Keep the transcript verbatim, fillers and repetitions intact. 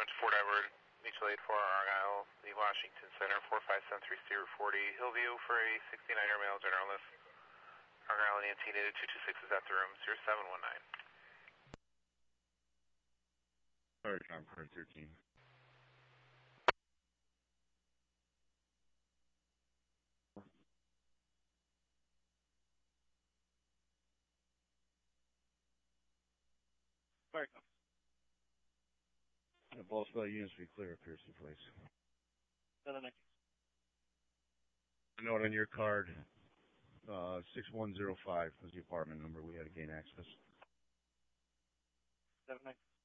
to Fort Edward, mutual aid for Argyle, the Washington Center, four five seven three zero forty, Hillview for a sixty-nine air mail generalist. Argyle and Antietam two two six is at the room, zero seven one nine. Sorry, Concord thirteen. Sorry. The ball spell units be clear, Pearson, please. A note on your card, uh, six one zero five was the apartment number. We had to gain access. seven nine.